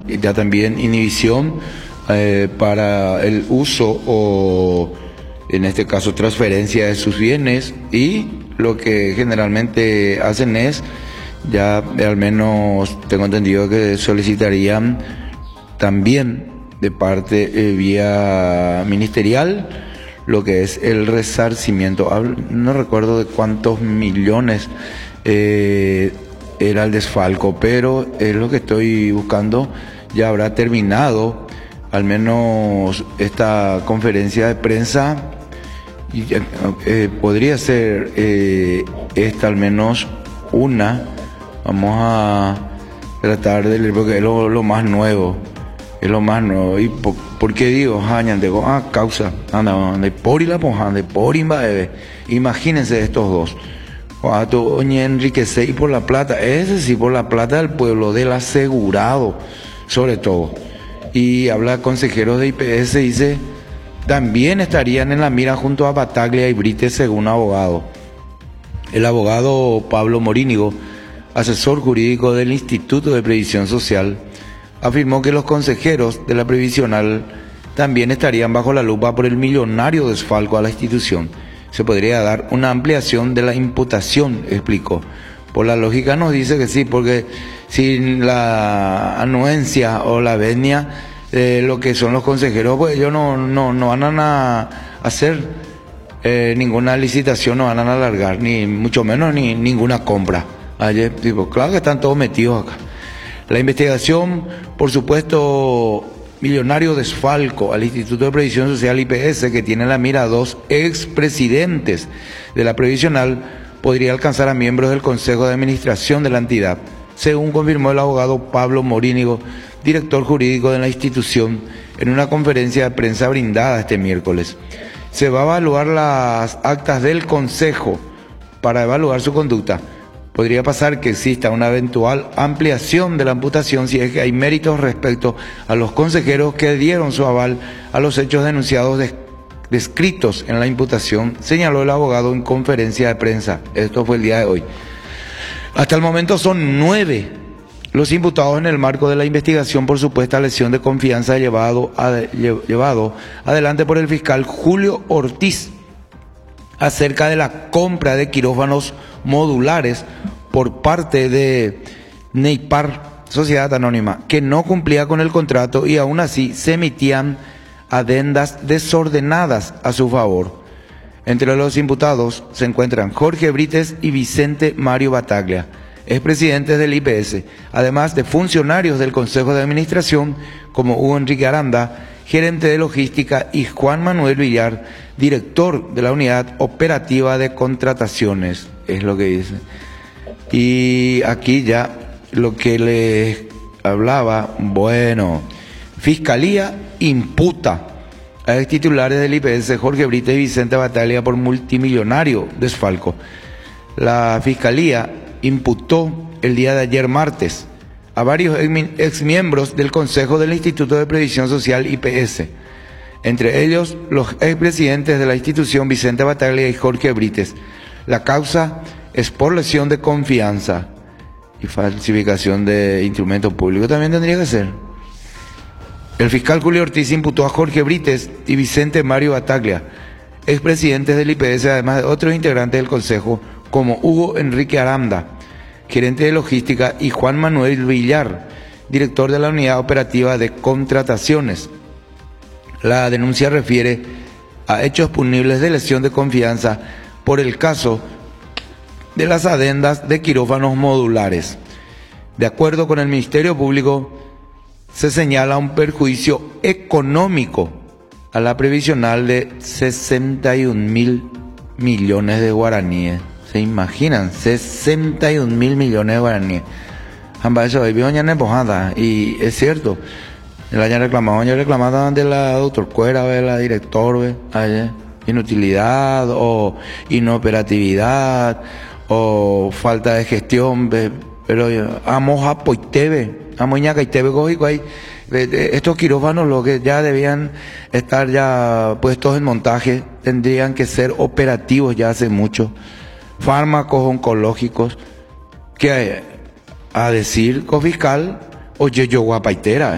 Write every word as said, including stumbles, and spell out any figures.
ya también inhibición eh, para el uso o, en este caso, transferencia de sus bienes, y lo que generalmente hacen es, ya al menos tengo entendido que solicitarían también de parte eh, vía ministerial lo que es el resarcimiento. No recuerdo de cuántos millones eh, era el desfalco, pero es lo que estoy buscando. Ya habrá terminado al menos esta conferencia de prensa, y eh, podría ser eh, esta al menos una. Vamos a tratar de leer porque es lo, lo más nuevo, es lo más nuevo. ¿Y por, por qué digo? Ah, causa, anda, anda, por y la poja, de por y bebé. Imagínense estos dos. Cuando oye enriquece y por la plata, ese sí, por la plata del pueblo, del asegurado, sobre todo. Y habla consejeros de I P S, dice, también estarían en la mira junto a Battaglia y Brites, según abogado. El abogado Pablo Morínigo, asesor jurídico del Instituto de Previsión Social, afirmó que los consejeros de la previsional también estarían bajo la lupa por el millonario desfalco a la institución. Se podría dar una ampliación de la imputación, explicó. Por la lógica nos dice que sí, porque sin la anuencia o la venia de lo que son los consejeros, pues ellos no, no, no van a hacer eh, ninguna licitación, no van a alargar, ni mucho menos ni ninguna compra. Ayer, digo, claro que están todos metidos acá. La investigación, por supuesto, millonario desfalco al Instituto de Previsión Social I P S, que tiene en la mira a dos expresidentes de la previsional, podría alcanzar a miembros del Consejo de Administración de la entidad, según confirmó el abogado Pablo Morínigo, director jurídico de la institución, en una conferencia de prensa brindada este miércoles. Se va a evaluar las actas del Consejo para evaluar su conducta. Podría pasar que exista una eventual ampliación de la imputación si es que hay méritos respecto a los consejeros que dieron su aval a los hechos denunciados de, descritos en la imputación, señaló el abogado en conferencia de prensa. Esto fue el día de hoy. Hasta el momento son nueve los imputados en el marco de la investigación por supuesta lesión de confianza llevado, a, llevado adelante por el fiscal Julio Ortiz acerca de la compra de quirófanos modulares por parte de Neipar, Sociedad Anónima, que no cumplía con el contrato y aún así se emitían adendas desordenadas a su favor. Entre los imputados se encuentran Jorge Brites y Vicente Mario Battaglia, expresidentes del I P S, además de funcionarios del Consejo de Administración como Hugo Enrique Aranda, gerente de logística, y Juan Manuel Villar, director de la unidad operativa de contrataciones, es lo que dice. Y aquí ya lo que les hablaba, bueno, Fiscalía imputa a los titulares del I P S, Jorge Brites y Vicente Battaglia, por multimillonario desfalco. La Fiscalía imputó el día de ayer martes a varios exmiembros del Consejo del Instituto de Previsión Social I P S, entre ellos los expresidentes de la institución Vicente Battaglia y Jorge Brites. La causa es por lesión de confianza y falsificación de instrumentos públicos. También tendría que ser. El fiscal Julio Ortiz imputó a Jorge Brites y Vicente Mario Battaglia, expresidentes del I P S, además de otros integrantes del Consejo, como Hugo Enrique Aranda, gerente de logística, y Juan Manuel Villar, director de la unidad operativa de contrataciones. La denuncia refiere a hechos punibles de lesión de confianza por el caso de las adendas de quirófanos modulares. De acuerdo con el Ministerio Público, se señala un perjuicio económico a la previsional de sesenta y un mil millones de guaraníes. ¿Se imaginan? sesenta y un mil millones de guaraníes. Y es cierto, el año reclamado, año reclamado de la doctor Cuera, de la director, ayer, inutilidad o inoperatividad o falta de gestión, pero amo a Poiteve, amo ñaca y teve cogico. Estos quirófanos, lo que ya debían estar ya puestos en montaje, tendrían que ser operativos ya hace mucho. Fármacos oncológicos, que a decir cofiscal, oye yo guapaitera.